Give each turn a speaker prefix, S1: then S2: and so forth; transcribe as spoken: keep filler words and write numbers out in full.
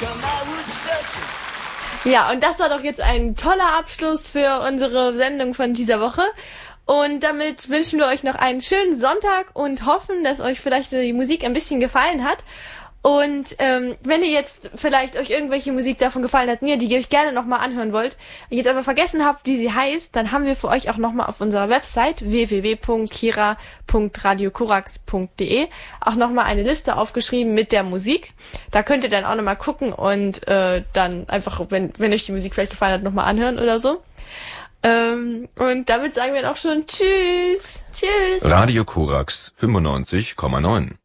S1: Ja, und das war doch jetzt ein toller Abschluss für unsere Sendung von dieser Woche. Und damit wünschen wir euch noch einen schönen Sonntag und hoffen, dass euch vielleicht die Musik ein bisschen gefallen hat. Und ähm, wenn ihr jetzt vielleicht euch irgendwelche Musik davon gefallen hat, die ihr euch gerne nochmal anhören wollt, jetzt aber vergessen habt, wie sie heißt, dann haben wir für euch auch nochmal auf unserer Website w w w punkt kira punkt radio korax punkt d e auch nochmal eine Liste aufgeschrieben mit der Musik. Da könnt ihr dann auch nochmal gucken und äh, dann einfach, wenn, wenn euch die Musik vielleicht gefallen hat, nochmal anhören oder so. Ähm, und damit sagen wir auch schon Tschüss. Tschüss.
S2: Radio Korax fünfundneunzig Komma neun.